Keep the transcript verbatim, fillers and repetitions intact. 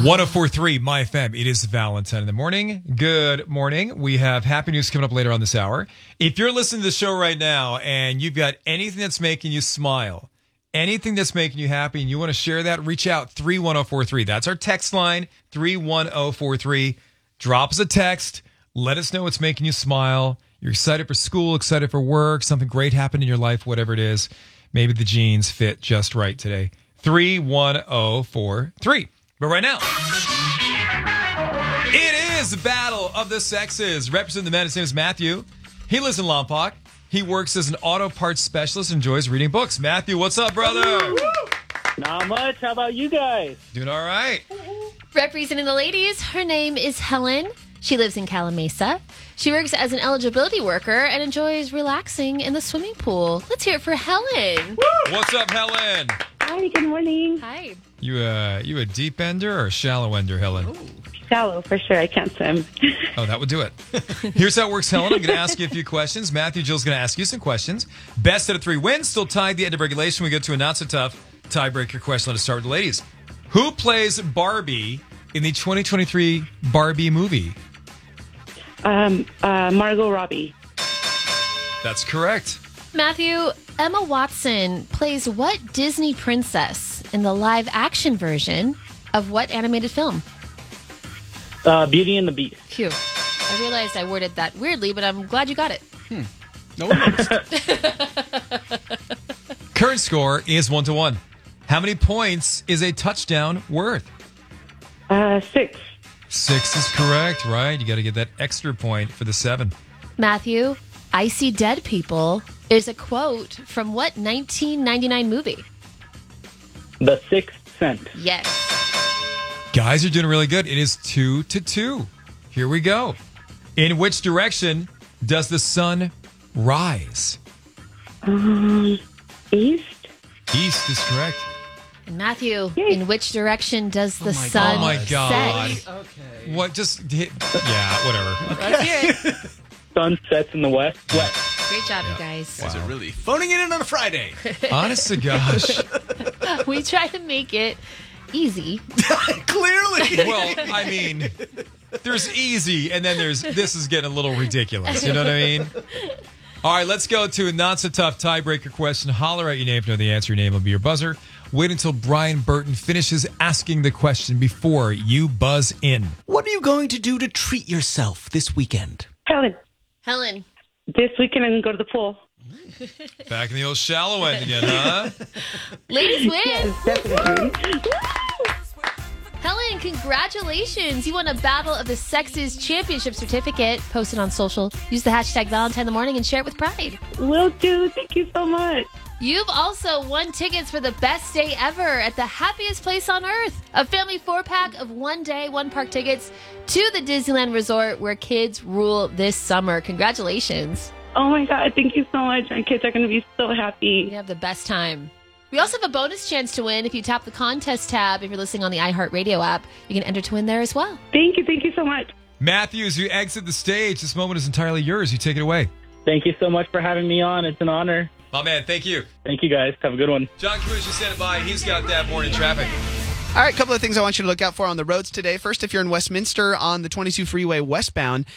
one oh four point three My F M. It is Valentine in the morning. Good morning. We have happy news coming up later on this hour. If you're listening to the show right now and you've got anything that's making you smile, anything that's making you happy, and you want to share that, reach out three one oh four three. That's our text line, three one oh four three. Drop us a text. Let us know what's making you smile. You're excited for school, excited for work, something great happened in your life, whatever it is. Maybe the jeans fit just right today. three one oh four three. But right now, it is Battle of the Sexes. Representing the men, his name is Matthew. He lives in Lompoc. He works as an auto parts specialist, enjoys reading books. Matthew, what's up, brother? Not much. How about you guys? Doing all right. Representing the ladies, her name is Helen. She lives in Calamasa. She works as an eligibility worker and enjoys relaxing in the swimming pool. Let's hear it for Helen. Woo! What's up, Helen? Hi, good morning. Hi. You uh, you a deep ender or a shallow ender, Helen? Ooh. Shallow, for sure. I can't swim. Oh, that would do it. Here's how it works, Helen. I'm going to ask you a few questions. Matthew, Jill's going to ask you some questions. Best out of three wins. Still tied at the end of regulation. We go to a not-so-tough tiebreaker question. Let us start with the ladies. Who plays Barbie in the twenty twenty-three Barbie movie? Um, uh, Margot Robbie. That's correct. Matthew, Emma Watson plays what Disney princess in the live-action version of what animated film? Uh, Beauty and the Beast. Phew. I realized I worded that weirdly, but I'm glad you got it. Hmm. No one knows. Current score is one to one. How many points is a touchdown worth? Uh, six. Six is correct, right? You got to get that extra point for the seven. Matthew, I See Dead People is a quote from what nineteen ninety-nine movie? The Sixth Sense. Yes. Guys are doing really good. It is two to two. Here we go. In which direction does the sun rise? Um, east. East is correct. And Matthew, Yay. in which direction does the my sun Oh my God. set? Okay. What? Just hit. Yeah, whatever. Let's hear it. Sun sets in the west. West. Great job, you guys. Guys are really phoning it in on a Friday. Honest to gosh. We try to make it easy. Clearly. Well, I mean, there's easy, and then there's this is getting a little ridiculous. You know what I mean? All right, let's go to a not-so-tough tiebreaker question. Holler out your name if you know the answer. Your name will be your buzzer. Wait until Brian Burton finishes asking the question before you buzz in. What are you going to do to treat yourself this weekend? Helen, Helen. this weekend I'm going to go to the pool. Back in the old shallow end again, huh? Ladies win. Yes, definitely. Helen, congratulations. You won a Battle of the Sexes Championship certificate. Post it on social. Use the hashtag Valentine in the morning and share it with pride. Will do. Thank you so much. You've also won tickets for the best day ever at the happiest place on earth. A family four-pack of one day, one park tickets to the Disneyland Resort where kids rule this summer. Congratulations. Oh, my God. Thank you so much. My kids are going to be so happy. You have the best time. We also have a bonus chance to win. If you tap the contest tab, if you're listening on the iHeartRadio app, you can enter to win there as well. Thank you. Thank you so much. Matthew, as you exit the stage, this moment is entirely yours. You take it away. Thank you so much for having me on. It's an honor. Oh, man, thank you. Thanking you guys. Have a good one. John Cruz just standing by. He's got that morning traffic. All right, a couple of things I want you to look out for on the roads today. First, if you're in Westminster on the twenty-two freeway westbound,